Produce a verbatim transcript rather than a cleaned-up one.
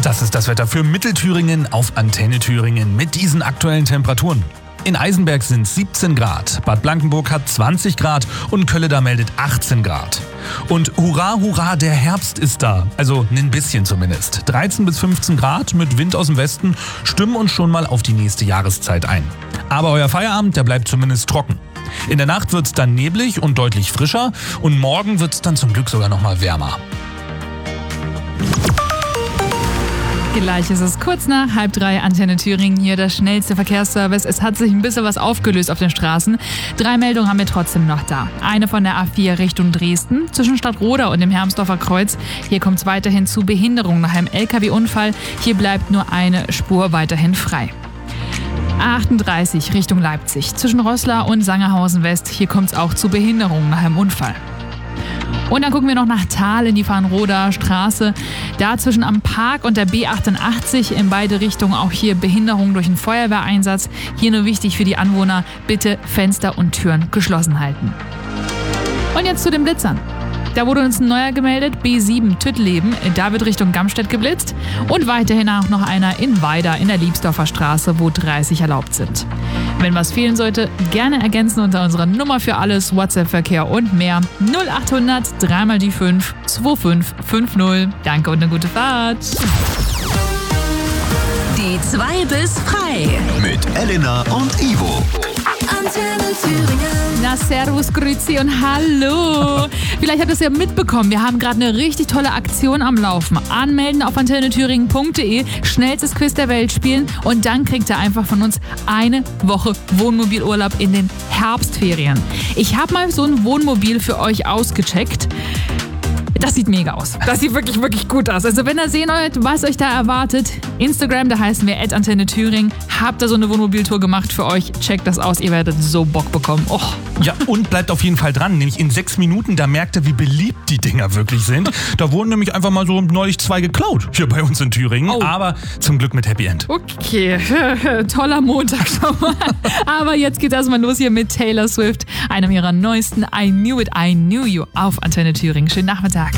Und das ist das Wetter für Mittelthüringen auf Antenne Thüringen mit diesen aktuellen Temperaturen. In Eisenberg sind siebzehn Grad, Bad Blankenburg hat zwanzig Grad und Kölleda meldet achtzehn Grad. Und hurra, hurra, der Herbst ist da. Also ein bisschen zumindest. dreizehn bis fünfzehn Grad mit Wind aus dem Westen stimmen uns schon mal auf die nächste Jahreszeit ein. Aber euer Feierabend, der bleibt zumindest trocken. In der Nacht wird's dann neblig und deutlich frischer und morgen wird's dann zum Glück sogar noch mal wärmer. Gleich ist es kurz nach halb drei, Antenne Thüringen, hier der schnellste Verkehrsservice. Es hat sich ein bisschen was aufgelöst auf den Straßen. Drei Meldungen haben wir trotzdem noch da. Eine von der A vier Richtung Dresden, zwischen Stadtroda und dem Hermsdorfer Kreuz. Hier kommt es weiterhin zu Behinderungen nach einem L K W-Unfall. Hier bleibt nur eine Spur weiterhin frei. A achtunddreißig Richtung Leipzig, zwischen Roßla und Sangerhausen West. Hier kommt es auch zu Behinderungen nach einem Unfall. Und dann gucken wir noch nach Thal in die Farnroder Straße. Da zwischen am Park und der B achtundachtzig in beide Richtungen auch hier Behinderung durch einen Feuerwehreinsatz. Hier nur wichtig für die Anwohner, bitte Fenster und Türen geschlossen halten. Und jetzt zu den Blitzern. Da wurde uns ein neuer gemeldet, B sieben Tüttleben. Da wird Richtung Gamstedt geblitzt. Und weiterhin auch noch einer in Weida in der Liebsdorfer Straße, wo dreißig erlaubt sind. Wenn was fehlen sollte, gerne ergänzen unter unserer Nummer für alles, WhatsApp-Verkehr und mehr. null achthundert drei mal die fünf zwei fünf fünf null. Danke und eine gute Fahrt. Die zwei bis frei. Mit Elena und Ivo. Antenne Thüringen. Na, servus, grüezi und hallo. Vielleicht habt ihr es ja mitbekommen, wir haben gerade eine richtig tolle Aktion am Laufen. Anmelden auf antenne thüringen punkt de, schnellstes Quiz der Welt spielen und dann kriegt ihr einfach von uns eine Woche Wohnmobilurlaub in den Herbstferien. Ich habe mal so ein Wohnmobil für euch ausgecheckt. Das sieht mega aus. Das sieht wirklich, wirklich gut aus. Also wenn ihr sehen wollt, was euch da erwartet, Instagram, da heißen wir at antenne thüringen. Habt ihr so eine Wohnmobiltour gemacht für euch? Checkt das aus, ihr werdet so Bock bekommen. Oh. Ja, und bleibt auf jeden Fall dran. Nämlich in sechs Minuten, da merkt ihr, wie beliebt die Dinger wirklich sind. Da wurden nämlich einfach mal so neulich zwei geklaut hier bei uns in Thüringen. Oh. Aber zum Glück mit Happy End. Okay, toller Montag schon mal. Aber jetzt geht erstmal los hier mit Taylor Swift, einem ihrer neuesten I Knew It, I Knew You auf Antenne Thüringen. Schönen Nachmittag.